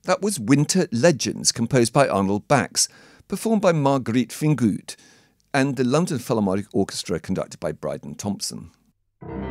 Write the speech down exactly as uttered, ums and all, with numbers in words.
That was Winter Legends, composed by Arnold Bax, performed by Marguerite Fingoud, and the London Philharmonic Orchestra, conducted by Bryden Thompson.